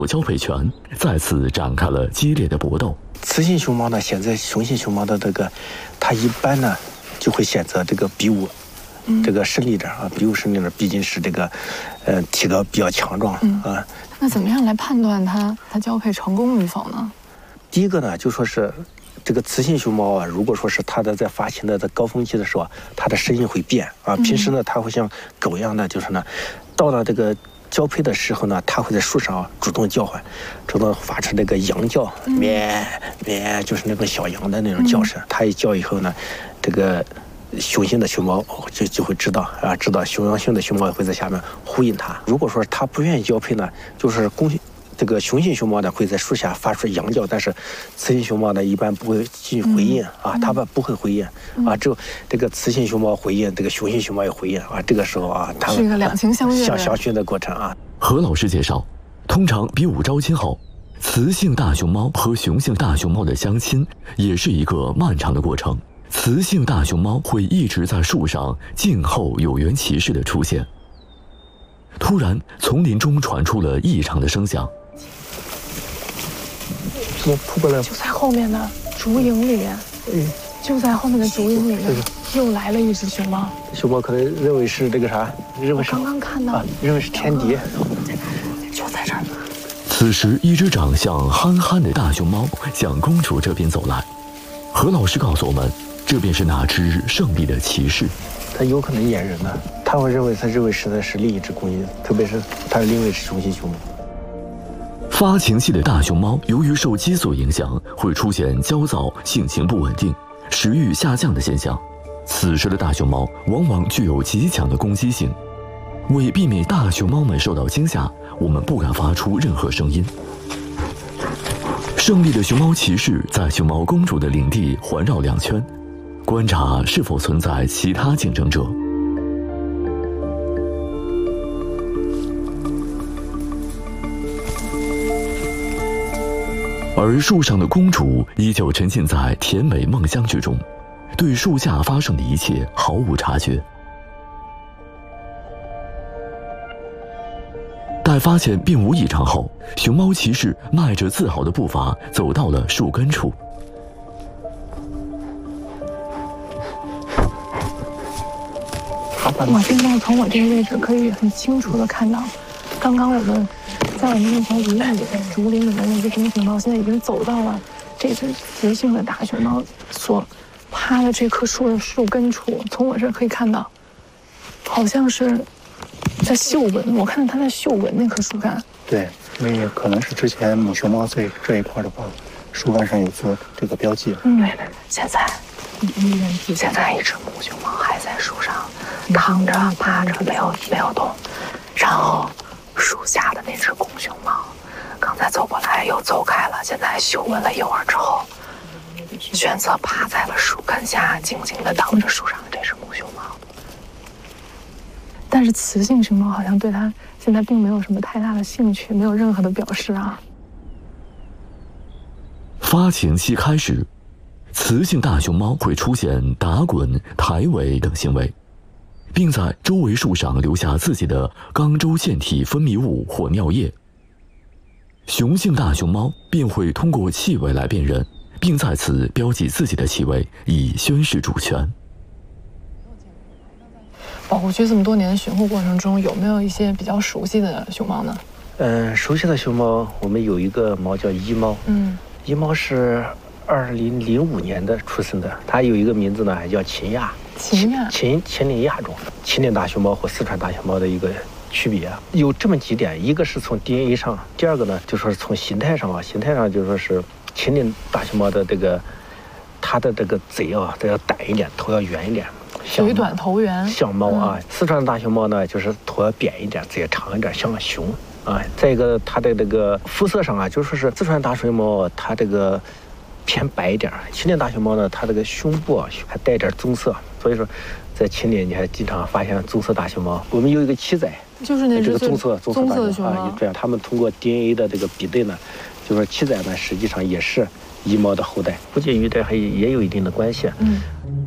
交配权再次展开了激烈的搏斗。 雌性熊猫呢，选择雄性熊猫的这个，它一般呢就会选择这个比我这个胜利者啊，比我胜利者毕竟是这个，体格比较强壮啊。 那怎么样来判断它交配成功与否呢？ 第一个呢，就说是这个雌性熊猫啊，如果说是它在发情的高峰期的时候，它的声音会变啊。平时呢，它会像狗一样的，就是呢，到了这个交配的时候呢，它会在树上主动叫唤，主动发出这个羊叫，咩咩，就是那种小羊的那种叫声。它一叫以后呢，这个雄性的熊猫就会知道啊，知道雄性的熊猫会在下面呼应它。如果说它不愿意交配呢，就是这个雄性熊猫呢会在树下发出羊叫，但是雌性熊猫呢一般不会进行回应啊，它们不会回应啊，只有这个雌性熊猫回应，这个雄性熊猫也回应啊，这个时候啊，它们是一个两情相悦相驯的过程啊。 何老师介绍，通常比武招亲后，雌性大熊猫和雄性大熊猫的相亲也是一个漫长的过程。雌性大熊猫会一直在树上静候有缘骑士的出现。突然，丛林中传出了异常的声响。 怎么扑过来了？ 就在后面的竹影里，就在后面的竹影里面，又来了一只熊猫。 熊猫可能认为是这个啥？认为是刚刚看到， 认为是天敌。 就在这儿。 此时，一只长相憨憨的大熊猫向公主这边走来。何老师告诉我们，这便是那只胜利的骑士。 它有可能掩人呢，他认为实在是另一只公鹰，特别是它另一只雄性熊猫。 发情期的大熊猫由于受激素影响，会出现焦躁、性情不稳定、食欲下降的现象。此时的大熊猫往往具有极强的攻击性。为避免大熊猫们受到惊吓，我们不敢发出任何声音。胜利的熊猫骑士在熊猫公主的领地环绕2圈，观察是否存在其他竞争者。而树上的公主依旧沉浸在甜美梦乡之中，对树下发生的一切毫无察觉。待发现并无异常后，熊猫骑士迈着自豪的步伐走到了树根处。 我现在从我这个位置可以很清楚的看到，刚刚我们在我们那条竹林里面那只公熊猫，现在已经走到了这只雌性的大熊猫所趴的这棵树的树根处。从我这儿可以看到，好像是在嗅闻，我看到它在嗅闻那棵树干。 对，因为可能是之前母熊猫在这一块的话，树干上有做这个标记。 对，现在一只母熊猫还在树上躺着趴着，没有动。然后树下的那只公熊猫刚才走过来又走开了，现在嗅闻了一会儿之后，选择趴在了树根下，静静地等着树上的这只母熊猫。但是雌性熊猫好像对它现在并没有什么太大的兴趣，没有任何的表示啊。 发情期开始，雌性大熊猫会出现打滚、抬尾等行为，并在周围树上留下自己的肛周腺体分泌物或尿液。雄性大熊猫便会通过气味来辨认，并在此标记自己的气味，以宣示主权。 保护区这么多年的巡护过程中，有没有一些比较熟悉的熊猫呢？ 熟悉的熊猫，我们有一个猫叫一猫。一猫是2005年的出生的，它有一个名字呢，叫秦亚。秦岭亚种，秦岭大熊猫和四川大熊猫的一个区别有这么几点，一个是从 DNA 上，第二个呢就说是从形态上形态上就说是秦岭大熊猫的它的这个嘴这要短一点，头要圆一点。 嘴短头圆， 像猫四川大熊猫呢，就是头要扁一点，嘴长一点，像熊再一个，它的这个肤色上就说是四川大熊猫，它这个偏白一点；秦岭大熊猫呢，它这个胸部还带点棕色，所以说，在秦岭你还经常发现棕色大熊猫。我们有一个七仔， 就是那这个棕色大熊猫这样，他们通过 DNA 的这个比对呢，就说七仔呢实际上也是一猫的后代，估计与这还也有一定的关系。